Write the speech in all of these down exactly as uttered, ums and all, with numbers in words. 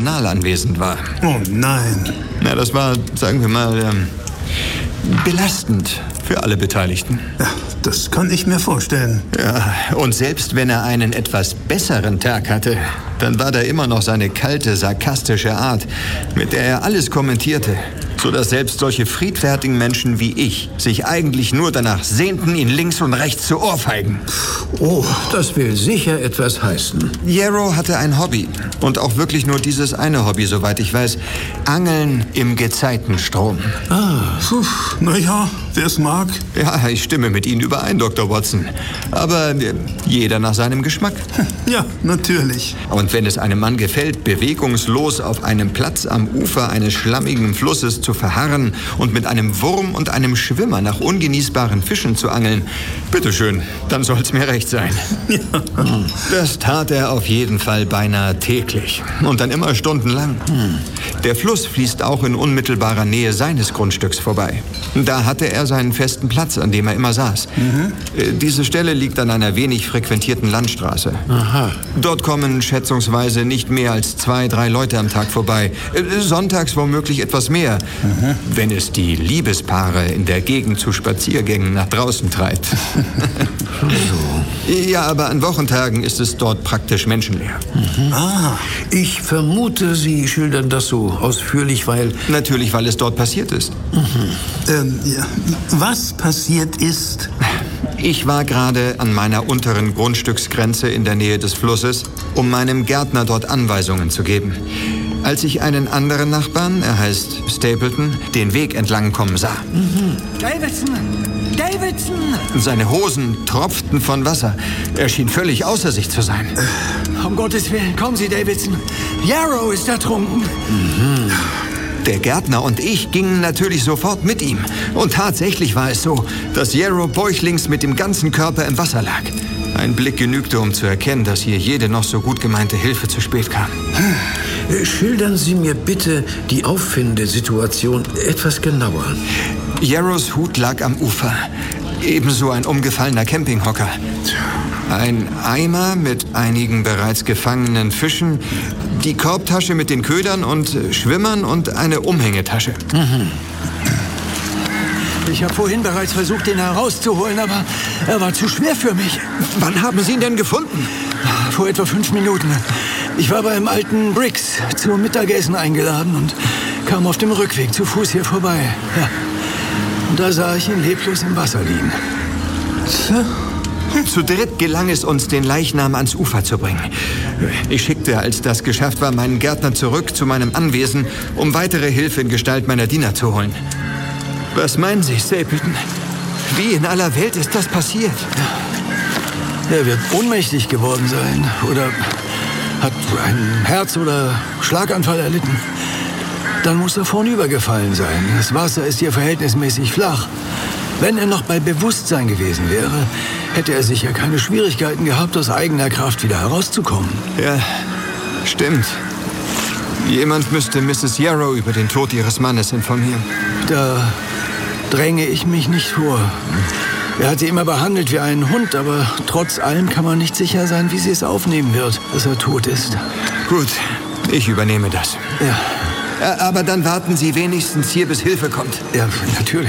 emotional anwesend war. Oh nein. Na, das war, sagen wir mal, ähm, belastend für alle Beteiligten. Ja, das kann ich mir vorstellen. Ja, und selbst wenn er einen etwas besseren Tag hatte, dann war da immer noch seine kalte, sarkastische Art, mit der er alles kommentierte. Sodass selbst solche friedfertigen Menschen wie ich sich eigentlich nur danach sehnten, ihn links und rechts zu ohrfeigen. Oh, das will sicher etwas heißen. Yarrow hatte ein Hobby. Und auch wirklich nur dieses eine Hobby, soweit ich weiß. Angeln im Gezeitenstrom. Ah. Puh, na ja, wer es mag. Ja, ich stimme mit Ihnen überein, Doktor Watson. Aber äh, jeder nach seinem Geschmack. Ja, natürlich. Und wenn es einem Mann gefällt, bewegungslos auf einem Platz am Ufer eines schlammigen Flusses zu verharren und mit einem Wurm und einem Schwimmer nach ungenießbaren Fischen zu angeln, bitteschön, dann soll's mir recht sein. Ja. Das tat er auf jeden Fall beinahe täglich und dann immer stundenlang. Der Fluss fließt auch in unmittelbarer Nähe seines Grundstücks vorbei. Da hatte er seinen festen Platz, an dem er immer saß. Mhm. Diese Stelle liegt an einer wenig frequentierten Landstraße. Aha. Dort kommen schätzungsweise nicht mehr als zwei, drei Leute am Tag vorbei. Sonntags womöglich etwas mehr, mhm. wenn es die Liebespaare in der Gegend zu Spaziergängen nach draußen treibt. So. Ja, aber an Wochentagen ist es dort praktisch menschenleer. Mhm. Ah, ich vermute, Sie schildern das so ausführlich, weil... Natürlich, weil es dort passiert ist. Mhm. Ähm, ja. Was passiert ist? Ich war gerade an meiner unteren Grundstücksgrenze in der Nähe des Flusses, um meinem Gärtner dort Anweisungen zu geben. Als ich einen anderen Nachbarn, er heißt Stapleton, den Weg entlang kommen sah. Mhm. Davidson! Davidson! Seine Hosen tropften von Wasser. Er schien völlig außer sich zu sein. Um Gottes Willen, kommen Sie, Davidson. Yarrow ist ertrunken. Mhm. Der Gärtner und ich gingen natürlich sofort mit ihm. Und tatsächlich war es so, dass Yarrow bäuchlings mit dem ganzen Körper im Wasser lag. Ein Blick genügte, um zu erkennen, dass hier jede noch so gut gemeinte Hilfe zu spät kam. Schildern Sie mir bitte die Auffindesituation etwas genauer. Yarrows Hut lag am Ufer. Ebenso ein umgefallener Campinghocker. Ein Eimer mit einigen bereits gefangenen Fischen, die Korbtasche mit den Ködern und Schwimmern und eine Umhängetasche. Mhm. Ich habe vorhin bereits versucht, ihn herauszuholen, aber er war zu schwer für mich. Wann haben Sie ihn denn gefunden? Vor etwa fünf Minuten. Ich war beim alten Briggs zum Mittagessen eingeladen und kam auf dem Rückweg zu Fuß hier vorbei. Ja. Und da sah ich ihn leblos im Wasser liegen. Zu dritt gelang es uns, den Leichnam ans Ufer zu bringen. Ich schickte, als das geschafft war, meinen Gärtner zurück zu meinem Anwesen, um weitere Hilfe in Gestalt meiner Diener zu holen. Was meinen Sie, Stapleton? Wie in aller Welt ist das passiert? Er wird ohnmächtig geworden sein oder hat einen Herz- oder Schlaganfall erlitten. Dann muss er vornübergefallen sein. Das Wasser ist hier verhältnismäßig flach. Wenn er noch bei Bewusstsein gewesen wäre, hätte er sicher keine Schwierigkeiten gehabt, aus eigener Kraft wieder herauszukommen. Ja, stimmt. Jemand müsste Misses Yarrow über den Tod ihres Mannes informieren. Da dränge ich mich nicht vor. Er hat sie immer behandelt wie einen Hund, aber trotz allem kann man nicht sicher sein, wie sie es aufnehmen wird, dass er tot ist. Gut, ich übernehme das. Ja. Aber dann warten Sie wenigstens hier, bis Hilfe kommt. Ja, natürlich.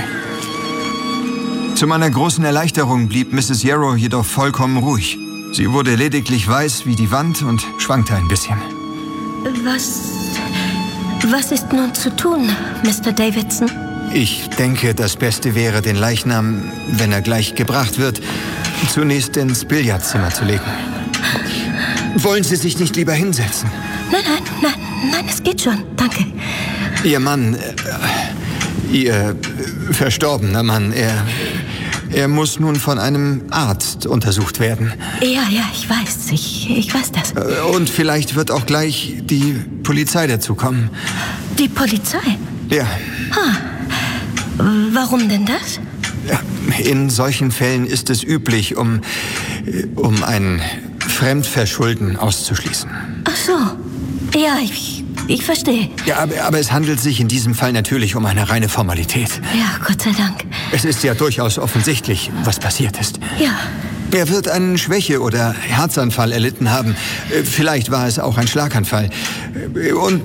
Zu meiner großen Erleichterung blieb Misses Yarrow jedoch vollkommen ruhig. Sie wurde lediglich weiß wie die Wand und schwankte ein bisschen. Was... was ist nun zu tun, Mister Davidson? Ich denke, das Beste wäre, den Leichnam, wenn er gleich gebracht wird, zunächst ins Billardzimmer zu legen. Wollen Sie sich nicht lieber hinsetzen? Nein, nein, nein, nein, es geht schon, danke. Ihr Mann, äh, Ihr äh, verstorbener Mann, er, er muss nun von einem Arzt untersucht werden. Ja, ja, ich weiß, ich, ich weiß das. Und vielleicht wird auch gleich die Polizei dazukommen. Die Polizei? Ja. Ha. Warum denn das? In solchen Fällen ist es üblich, um, um ein Fremdverschulden auszuschließen. Ach so. Ja, ich, ich verstehe. Ja, aber, aber es handelt sich in diesem Fall natürlich um eine reine Formalität. Ja, Gott sei Dank. Es ist ja durchaus offensichtlich, was passiert ist. Ja. Er wird einen Schwäche- oder Herzanfall erlitten haben. Vielleicht war es auch ein Schlaganfall. Und